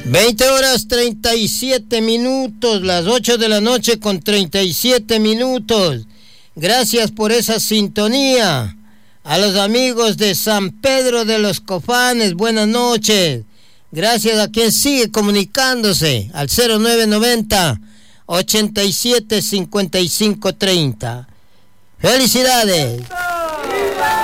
20:37, las 8 de la noche con 37 minutos. Gracias por esa sintonía. A los amigos de San Pedro de los Cofanes, buenas noches. Gracias a quien sigue comunicándose al 0990-875530. ¡Felicidades!